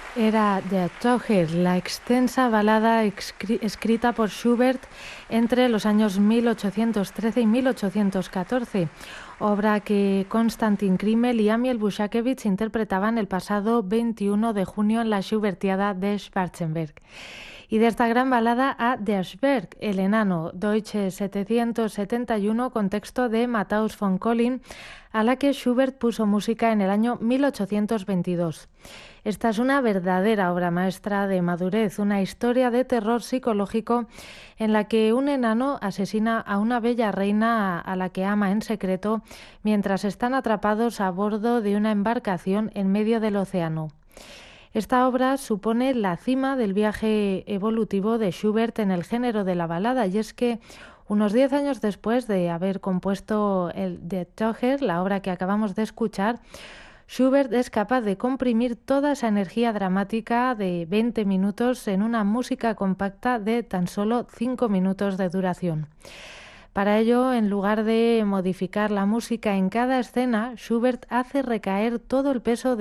Era Der Taucher, la extensa balada escrita por Schubert entre los años 1813 y 1814, obra que Konstantin Krimmel y Amiel Bushakevich interpretaban el pasado 21 de junio en la Schubertiada de Schwarzenberg. Y de esta gran balada a Der Zwerg, el enano, Deutsche 771, con texto de Matthaus von Collin, a la que Schubert puso música en el año 1822. Esta es una verdadera obra maestra de madurez, una historia de terror psicológico en la que un enano asesina a una bella reina a la que ama en secreto mientras están atrapados a bordo de una embarcación en medio del océano. Esta obra supone la cima del viaje evolutivo de Schubert en el género de la balada, y es que unos 10 años después de haber compuesto el Der Taucher, la obra que acabamos de escuchar, Schubert es capaz de comprimir toda esa energía dramática de 20 minutos en una música compacta de tan solo 5 minutos de duración. Para ello, en lugar de modificar la música en cada escena, Schubert hace recaer todo el peso de